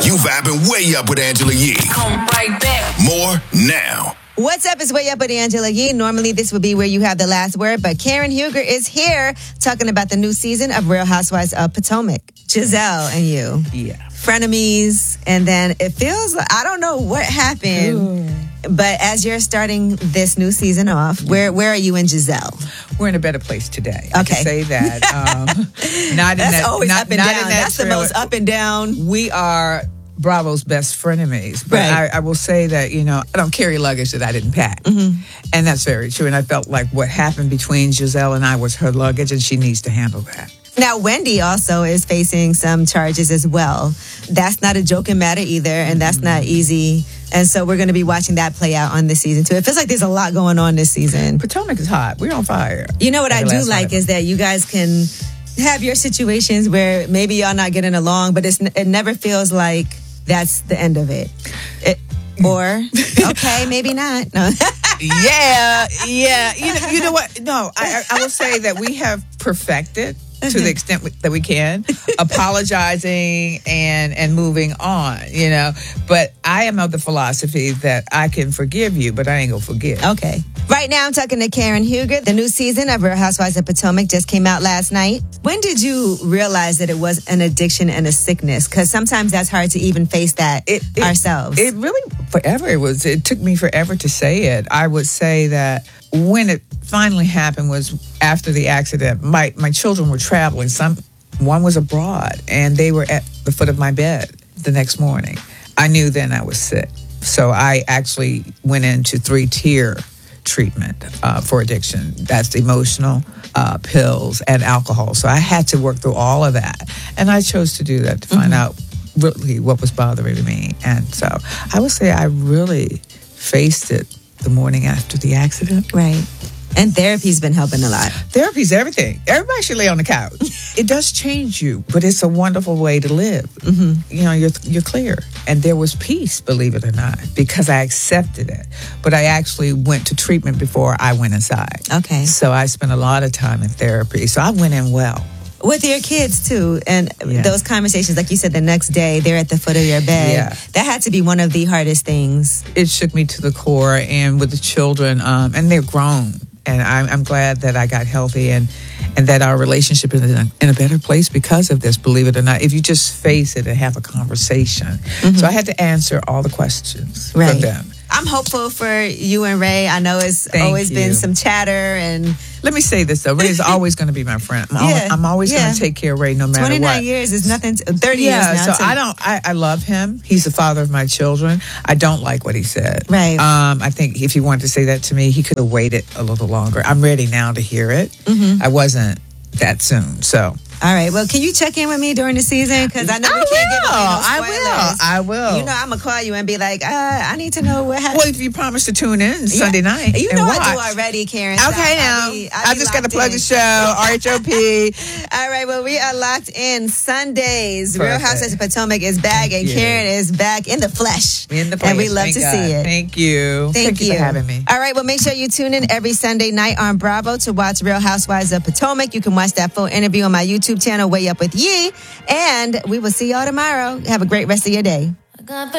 You vibing way up with Angela Yee. Come right back. More now. What's up? It's Way Up with Angela Yee. Normally, this would be where you have the last word, but Karen Huger is here talking about the new season of Real Housewives of Potomac. Giselle and you. Yeah. Frenemies, and then it feels like, I don't know what happened, but as you're starting this new season off, where are you and Giselle? We're in a better place today. I Okay. can say that. Not in That's that, always not, up and not down. in that That's the trailer. most up and down. We are Bravo's best frenemies. But Right. I will say that, I don't carry luggage that I didn't pack. And that's very true. And I felt like what happened between Giselle and I was her luggage, and she needs to handle that. Now, Wendy also is facing some charges as well. That's not a joking matter either, and that's not easy. And so we're going to be watching that play out on this season, too. It feels like there's a lot going on this season. Potomac is hot. We're on fire. You know what I Like the do last like one. is that you guys can have your situations where maybe y'all not getting along, but it never feels like that's the end of it. Or, okay, maybe not. No. Yeah. You know what? No, I will say that we have perfected to the extent that we can, apologizing and moving on, But I am of the philosophy that I can forgive you, but I ain't gonna forget. Okay. Right now, I'm talking to Karen Huger. The new season of Real Housewives of Potomac just came out last night. When did you realize that it was an addiction and a sickness? Because sometimes that's hard to even face that ourselves. It really, forever, it took me forever to say it. I would say that when it finally happened was after the accident. My children were traveling. One was abroad, and they were at the foot of my bed the next morning. I knew then I was sick. So I actually went into 3-tier treatment for addiction. That's emotional, pills, and alcohol. So I had to work through all of that. And I chose to do that to find out really what was bothering me. And so I would say I really faced it the morning after the accident. Right. And therapy's been helping a lot. Therapy's everything. Everybody should lay on the couch. It does change you, but it's a wonderful way to live. You're clear. And there was peace, believe it or not, because I accepted it. But I actually went to treatment before I went inside. Okay. So I spent a lot of time in therapy. So I went in well. With your kids, too. And Yeah. those conversations, like you said, the next day, they're at the foot of your bed. Yeah. That had to be one of the hardest things. It shook me to the core. And with the children, and they're grown. And I'm glad that I got healthy and that our relationship is in a better place because of this, believe it or not, if you just face it and have a conversation. So I had to answer all the questions Right. from them. I'm hopeful for you and Ray. I know it's always been you. some chatter and Let me say this, though. Ray is always going to be my friend. Yeah, I'm always yeah. going to take care of Ray no matter 29 what. years is nothing. 30 years Yeah, now. so I love him. He's the father of my children. I don't like what he said. Right. I think if he wanted to say that to me, he could have waited a little longer. I'm ready now to hear it. I wasn't that soon, so. All right. Well, can you check in with me during the season? Because I know we can't give away no spoilers. I will. You know, I'm going to call you and be like, I need to know what happened. Well, if you promise to tune in Sunday night You and know watch. I do already, Karen. So Okay, now. I'll be I just got to locked plug in. the show, RHOP. All right, well, we are locked in Sundays. Real Perfect. Housewives of Potomac is back, and you. Karen is back in the flesh. In the place. And we love Thank to God. see it. Thank you. Thank you for having me. All right, well, make sure you tune in every Sunday night on Bravo to watch Real Housewives of Potomac. You can watch that full interview on my YouTube channel, Way Up with Yee. And we will see y'all tomorrow. Have a great rest of your day.